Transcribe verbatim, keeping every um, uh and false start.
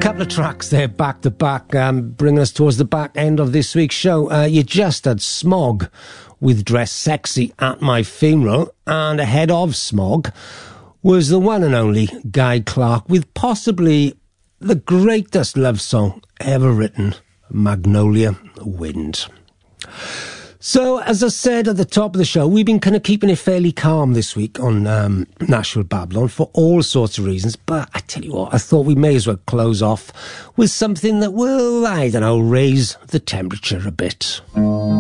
Couple of tracks there back to back, um, bringing us towards the back end of this week's show. Uh, you just had Smog with Dress Sexy at My Funeral, and ahead of Smog was the one and only Guy Clark with possibly the greatest love song ever written, Magnolia Wind. So, as I said at the top of the show, we've been kind of keeping it fairly calm this week on um, Nashville Babylon for all sorts of reasons. But I tell you what, I thought we may as well close off with something that will, I don't know, raise the temperature a bit.